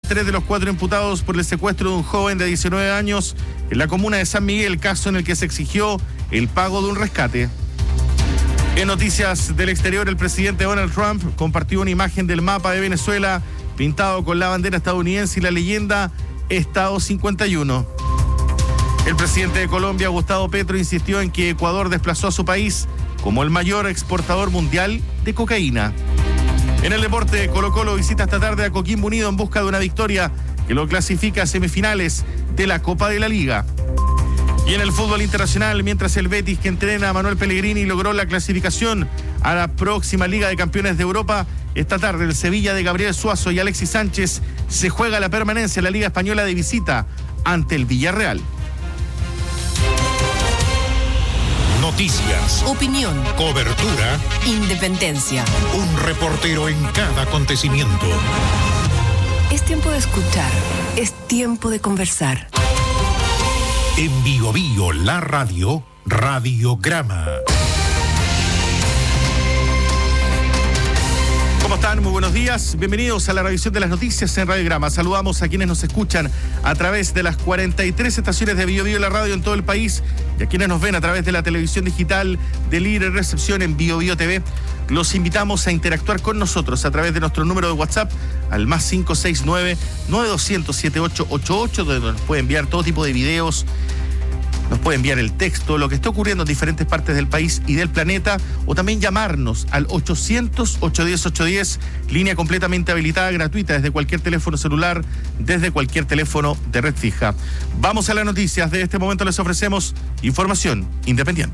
3 de los 4 imputados por el secuestro de un joven de 19 años en la comuna de San Miguel, caso en el que se exigió el pago de un rescate. En noticias del exterior, el presidente Donald Trump compartió una imagen del mapa de Venezuela pintado con la bandera estadounidense y la leyenda Estado 51. El presidente de Colombia, Gustavo Petro, insistió en que Ecuador desplazó a su país como el mayor exportador mundial de cocaína. En el deporte, Colo-Colo visita esta tarde a Coquimbo Unido en busca de una victoria que lo clasifica a semifinales de la Copa de la Liga. Y en el fútbol internacional, mientras el Betis, que entrena a Manuel Pellegrini, logró la clasificación a la próxima Liga de Campeones de Europa, esta tarde el Sevilla de Gabriel Suazo y Alexis Sánchez se juega la permanencia en la Liga Española de visita ante el Villarreal. Noticias, opinión, cobertura, independencia. Un reportero en cada acontecimiento. Es tiempo de escuchar, es tiempo de conversar. En Bio Bio, la radio, Radiograma. ¿Cómo están? Muy buenos días. Bienvenidos a la revisión de las noticias en Radiograma. Saludamos a quienes nos escuchan a través de las 43 estaciones de Bio Bio la radio en todo el país y a quienes nos ven a través de la televisión digital de Líder Recepción en Bio Bio TV. Los invitamos a interactuar con nosotros a través de nuestro número de WhatsApp al más 569-9200-7888, donde nos puede enviar todo tipo de videos. Nos puede enviar el texto, lo que está ocurriendo en diferentes partes del país y del planeta, o también llamarnos al 800-810-810, línea completamente habilitada, gratuita, desde cualquier teléfono celular, desde cualquier teléfono de red fija. Vamos a las noticias. De este momento les ofrecemos información independiente.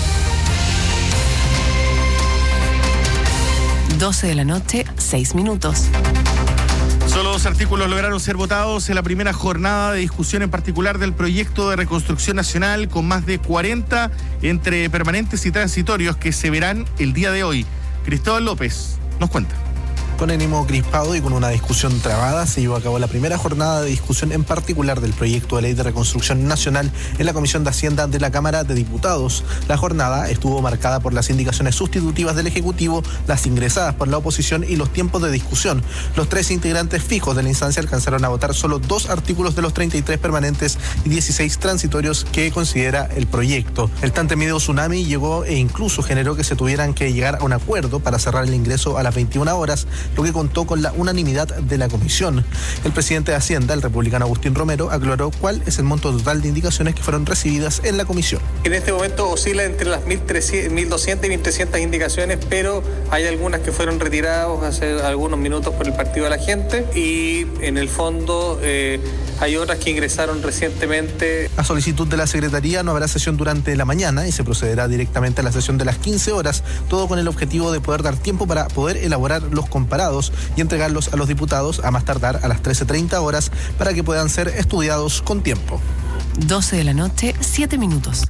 12 de la noche, 6 minutos. Solo 2 artículos lograron ser votados en la primera jornada de discusión en particular del proyecto de reconstrucción nacional, con más de 40 entre permanentes y transitorios que se verán el día de hoy. Cristóbal López nos cuenta. Con ánimo crispado y con una discusión trabada, se llevó a cabo la primera jornada de discusión en particular del proyecto de ley de reconstrucción nacional en la Comisión de Hacienda de la Cámara de Diputados. La jornada estuvo marcada por las indicaciones sustitutivas del Ejecutivo, las ingresadas por la oposición y los tiempos de discusión. Los 3 integrantes fijos de la instancia alcanzaron a votar solo 2 artículos de los 33 permanentes y 16 transitorios que considera el proyecto. El tan temido tsunami llegó e incluso generó que se tuvieran que llegar a un acuerdo para cerrar el ingreso a las 21 horas, lo que contó con la unanimidad de la comisión. El presidente de Hacienda, el republicano Agustín Romero, aclaró cuál es el monto total de indicaciones que fueron recibidas en la comisión. En este momento oscila entre las 1.200 y 1.300 indicaciones, pero hay algunas que fueron retiradas hace algunos minutos por el Partido de la Gente y en el fondo hay otras que ingresaron recientemente. A solicitud de la Secretaría no habrá sesión durante la mañana y se procederá directamente a la sesión de las 15 horas, todo con el objetivo de poder dar tiempo para poder elaborar los comparados y entregarlos a los diputados a más tardar a las 13:30 horas para que puedan ser estudiados con tiempo. 12 de la noche, 7 minutos.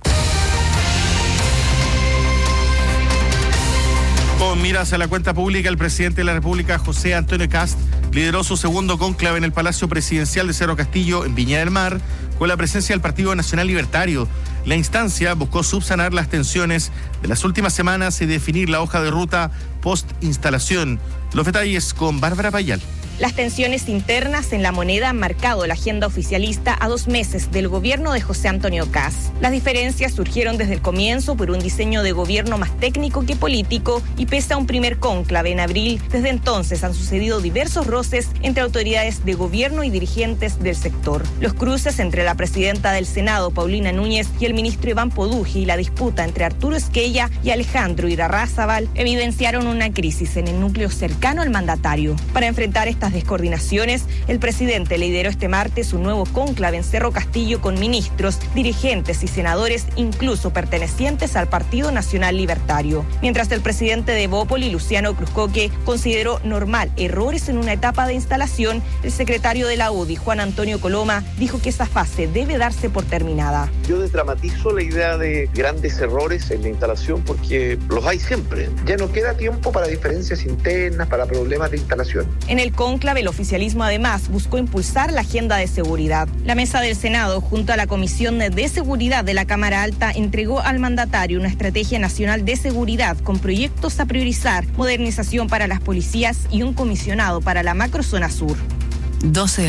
Con miras a la cuenta pública, el presidente de la República, José Antonio Kast, lideró su segundo cónclave en el Palacio Presidencial de Cerro Castillo, en Viña del Mar, con la presencia del Partido Nacional Libertario. La instancia buscó subsanar las tensiones de las últimas semanas y definir la hoja de ruta post-instalación. Los detalles con Bárbara Payal. Las tensiones internas en la moneda han marcado la agenda oficialista a 2 meses del gobierno de José Antonio Kast. Las diferencias surgieron desde el comienzo por un diseño de gobierno más técnico que político y pese a un primer cónclave en abril, desde entonces han sucedido diversos roces entre autoridades de gobierno y dirigentes del sector. Los cruces entre la presidenta del Senado, Paulina Núñez, y el ministro Iván Poduje y la disputa entre Arturo Esquella y Alejandro Irarrázaval evidenciaron una crisis en el núcleo cercano al mandatario. Para enfrentar estas descoordinaciones, el presidente lideró este martes un nuevo cónclave en Cerro Castillo con ministros, dirigentes y senadores, incluso pertenecientes al Partido Nacional Libertario. Mientras el presidente de Bópoli, Luciano Cruzcoque, consideró normal errores en una etapa de instalación, el secretario de la UDI, Juan Antonio Coloma, dijo que esa fase debe darse por terminada. Yo desdramatizo la idea de grandes errores en la instalación porque los hay siempre. Ya no queda tiempo para diferencias internas, para problemas de instalación. En el cónclave, el oficialismo además buscó impulsar la agenda de seguridad. La mesa del Senado, junto a la Comisión de Seguridad de la Cámara Alta, entregó al mandatario una estrategia nacional de seguridad con proyectos a priorizar, modernización para las policías y un comisionado para la macrozona sur. 12